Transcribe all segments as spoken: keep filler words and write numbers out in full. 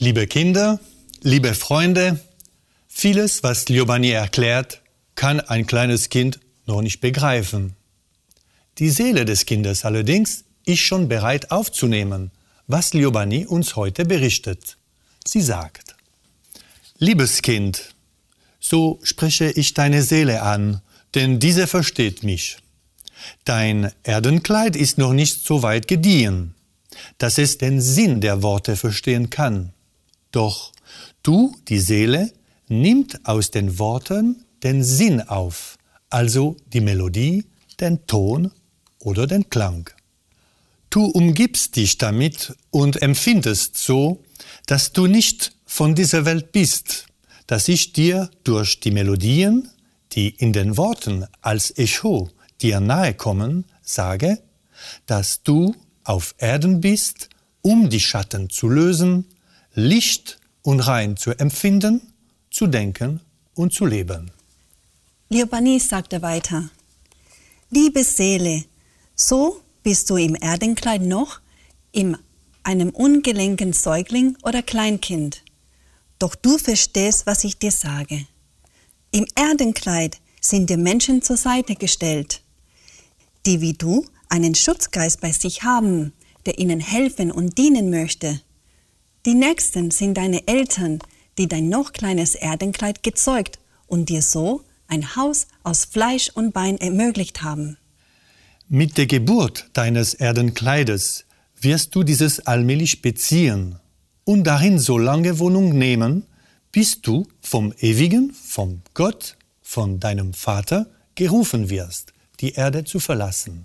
Liebe Kinder, liebe Freunde, vieles, was Liobani erklärt, kann ein kleines Kind noch nicht begreifen. Die Seele des Kindes allerdings ist schon bereit aufzunehmen, was Liobani uns heute berichtet. Sie sagt: Liebes Kind, so spreche ich deine Seele an, denn diese versteht mich. Dein Erdenkleid ist noch nicht so weit gediehen, dass es den Sinn der Worte verstehen kann. Doch du, die Seele, nimmt aus den Worten den Sinn auf, also die Melodie, den Ton oder den Klang. Du umgibst dich damit und empfindest so, dass du nicht von dieser Welt bist, dass ich dir durch die Melodien, die in den Worten als Echo dir nahe kommen, sage, dass du auf Erden bist, um die Schatten zu lösen, Licht und Rein zu empfinden, zu denken und zu leben. Liobani sagte weiter: Liebe Seele, so bist du im Erdenkleid noch, in einem ungelenken Säugling oder Kleinkind. Doch du verstehst, was ich dir sage. Im Erdenkleid sind dir Menschen zur Seite gestellt, die wie du einen Schutzgeist bei sich haben, der ihnen helfen und dienen möchte. Die Nächsten sind deine Eltern, die dein noch kleines Erdenkleid gezeugt und dir so ein Haus aus Fleisch und Bein ermöglicht haben. Mit der Geburt deines Erdenkleides wirst du dieses allmählich beziehen und darin so lange Wohnung nehmen, bis du vom Ewigen, vom Gott, von deinem Vater gerufen wirst, die Erde zu verlassen.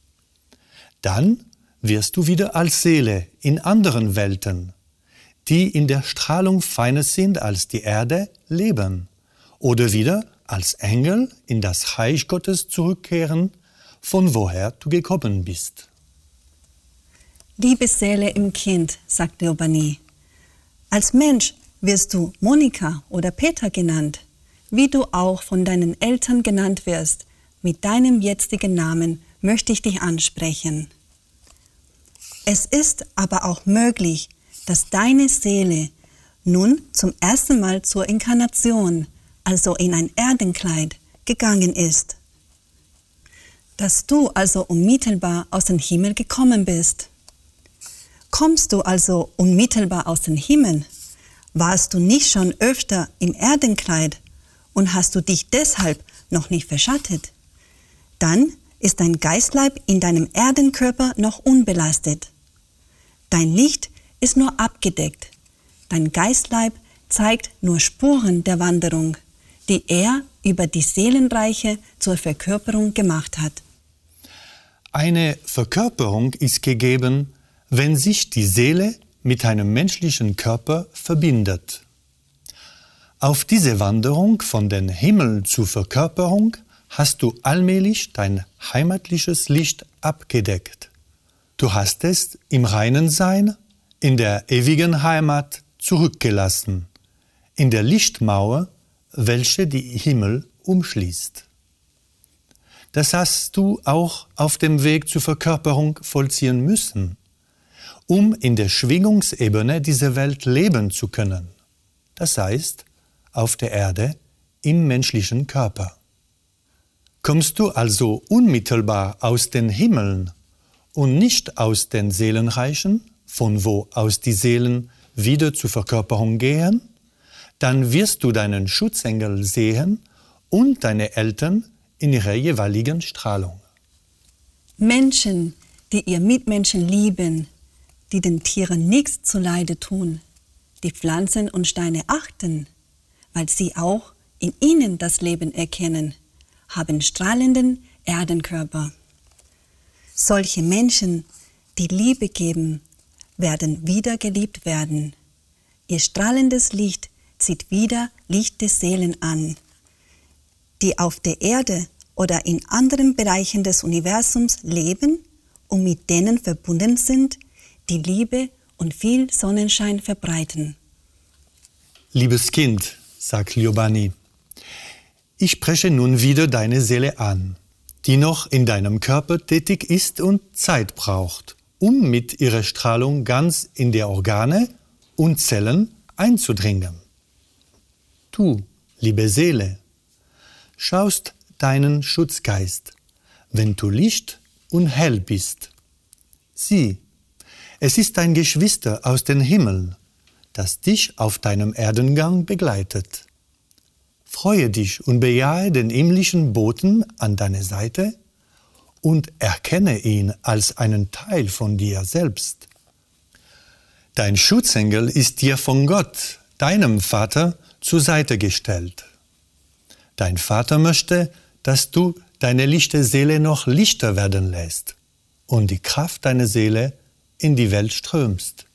Dann wirst du wieder als Seele in anderen Welten, die in der Strahlung feiner sind als die Erde, leben oder wieder als Engel in das Reich Gottes zurückkehren, von woher du gekommen bist. Liebe Seele im Kind, sagt Liobani, als Mensch wirst du Monika oder Peter genannt, wie du auch von deinen Eltern genannt wirst. Mit deinem jetzigen Namen möchte ich dich ansprechen. Es ist aber auch möglich, dass deine Seele nun zum ersten Mal zur Inkarnation, also in ein Erdenkleid, gegangen ist. Dass du also unmittelbar aus dem Himmel gekommen bist. Kommst du also unmittelbar aus dem Himmel, warst du nicht schon öfter im Erdenkleid und hast du dich deshalb noch nicht verschattet, dann ist dein Geistleib in deinem Erdenkörper noch unbelastet. Dein Licht ist nur abgedeckt. Dein Geistleib zeigt nur Spuren der Wanderung, die er über die Seelenreiche zur Verkörperung gemacht hat. Eine Verkörperung ist gegeben, wenn sich die Seele mit einem menschlichen Körper verbindet. Auf diese Wanderung von den Himmel zur Verkörperung hast du allmählich dein heimatliches Licht abgedeckt. Du hast es im reinen Sein, in der ewigen Heimat zurückgelassen, in der Lichtmauer, welche die Himmel umschließt. Das hast du auch auf dem Weg zur Verkörperung vollziehen müssen, um in der Schwingungsebene dieser Welt leben zu können. Das heißt, auf der Erde, im menschlichen Körper. Kommst du also unmittelbar aus den Himmeln und nicht aus den Seelenreichen, von wo aus die Seelen wieder zur Verkörperung gehen, dann wirst du deinen Schutzengel sehen und deine Eltern in ihrer jeweiligen Strahlung. Menschen, die ihr Mitmenschen lieben, die den Tieren nichts zuleide tun, die Pflanzen und Steine achten, weil sie auch in ihnen das Leben erkennen, haben strahlenden Erdenkörper. Solche Menschen, die Liebe geben, werden wieder geliebt werden. Ihr strahlendes Licht zieht wieder lichte Seelen an, die auf der Erde oder in anderen Bereichen des Universums leben und mit denen verbunden sind, die Liebe und viel Sonnenschein verbreiten. Liebes Kind, sagt Liobani, ich spreche nun wieder deine Seele an, die noch in deinem Körper tätig ist und Zeit braucht, um mit ihrer Strahlung ganz in die Organe und Zellen einzudringen. Du, liebe Seele, schaust deinen Schutzgeist, wenn du Licht und hell bist. Sieh, es ist dein Geschwister aus dem Himmel, das dich auf deinem Erdengang begleitet. Freue dich und bejahe den himmlischen Boten an deiner Seite und erkenne ihn als einen Teil von dir selbst. Dein Schutzengel ist dir von Gott, deinem Vater, zur Seite gestellt. Dein Vater möchte, dass du deine lichte Seele noch lichter werden lässt und die Kraft deiner Seele in die Welt strömst.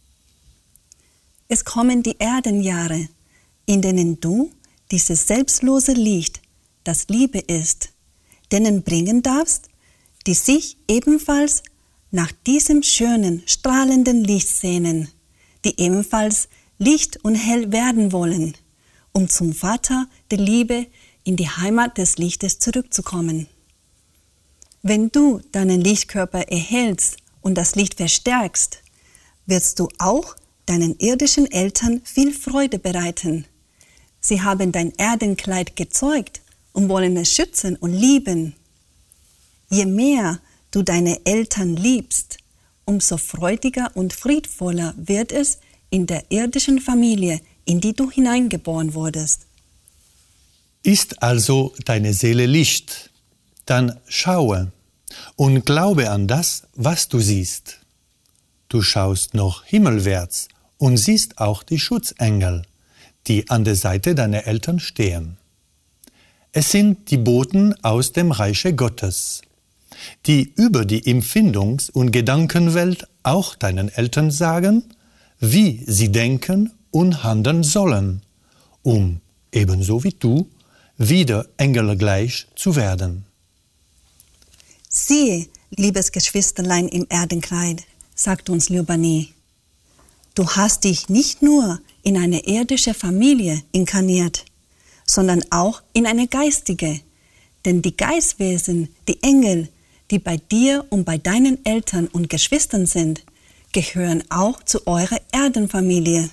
Es kommen die Erdenjahre, in denen du dieses selbstlose Licht, das Liebe ist, denen bringen darfst, die sich ebenfalls nach diesem schönen, strahlenden Licht sehnen, die ebenfalls Licht und hell werden wollen, um zum Vater der Liebe in die Heimat des Lichtes zurückzukommen. Wenn du deinen Lichtkörper erhältst und das Licht verstärkst, wirst du auch deinen irdischen Eltern viel Freude bereiten. Sie haben dein Erdenkleid gezeugt und wollen es schützen und lieben. Je mehr du deine Eltern liebst, umso freudiger und friedvoller wird es in der irdischen Familie, in die du hineingeboren wurdest. Ist also deine Seele Licht, dann schaue und glaube an das, was du siehst. Du schaust noch himmelwärts und siehst auch die Schutzengel, die an der Seite deiner Eltern stehen. Es sind die Boten aus dem Reiche Gottes, die über die Empfindungs- und Gedankenwelt auch deinen Eltern sagen, wie sie denken und handeln sollen, um, ebenso wie du, wieder engelgleich zu werden. Siehe, liebes Geschwisterlein im Erdenkleid, sagt uns Lyubani, du hast dich nicht nur in eine irdische Familie inkarniert, sondern auch in eine geistige, denn die Geistwesen, die Engel, die bei dir und bei deinen Eltern und Geschwistern sind, gehören auch zu eurer Erdenfamilie.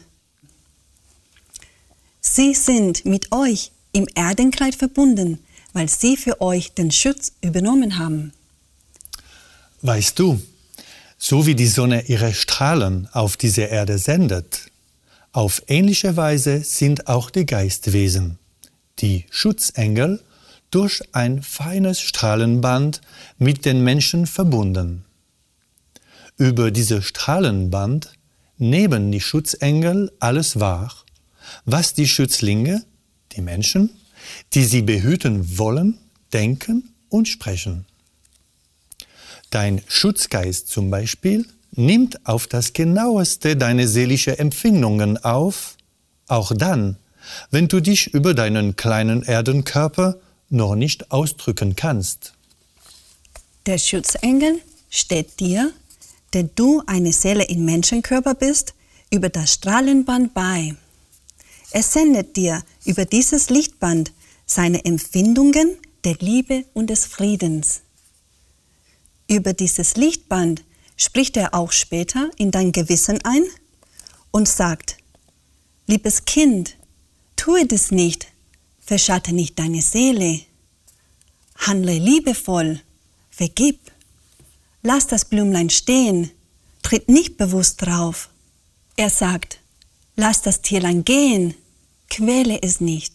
Sie sind mit euch im Erdenkleid verbunden, weil sie für euch den Schutz übernommen haben. Weißt du, so wie die Sonne ihre Strahlen auf diese Erde sendet, auf ähnliche Weise sind auch die Geistwesen, die Schutzengel, durch ein feines Strahlenband mit den Menschen verbunden. Über dieses Strahlenband nehmen die Schutzengel alles wahr, was die Schützlinge, die Menschen, die sie behüten wollen, denken und sprechen. Dein Schutzgeist zum Beispiel nimmt auf das Genaueste deine seelischen Empfindungen auf, auch dann, wenn du dich über deinen kleinen Erdenkörper noch nicht ausdrücken kannst. Der Schutzengel steht dir, der du eine Seele im Menschenkörper bist, über das Strahlenband bei. Er sendet dir über dieses Lichtband seine Empfindungen der Liebe und des Friedens. Über dieses Lichtband spricht er auch später in dein Gewissen ein und sagt, liebes Kind, tue das nicht, verschatte nicht deine Seele. Handle liebevoll, vergib. Lass das Blümlein stehen, tritt nicht bewusst drauf. Er sagt, lass das Tierlein gehen, quäle es nicht.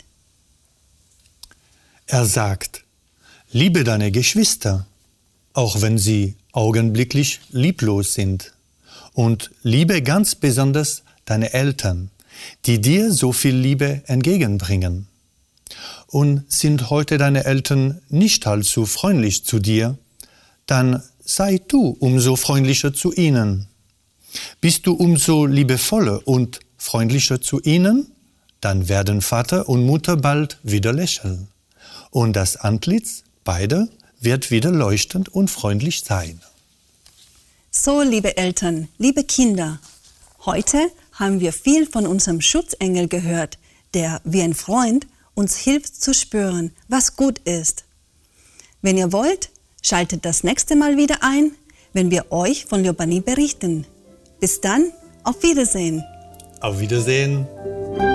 Er sagt, liebe deine Geschwister, auch wenn sie augenblicklich lieblos sind. Und liebe ganz besonders deine Eltern, die dir so viel Liebe entgegenbringen. Und sind heute deine Eltern nicht allzu freundlich zu dir, dann sei du umso freundlicher zu ihnen. Bist du umso liebevoller und freundlicher zu ihnen, dann werden Vater und Mutter bald wieder lächeln. Und das Antlitz beider wird wieder leuchtend und freundlich sein. So, liebe Eltern, liebe Kinder, heute haben wir viel von unserem Schutzengel gehört, der wie ein Freund uns hilft zu spüren, was gut ist. Wenn ihr wollt, schaltet das nächste Mal wieder ein, wenn wir euch von Lyubani berichten. Bis dann, auf Wiedersehen. Auf Wiedersehen.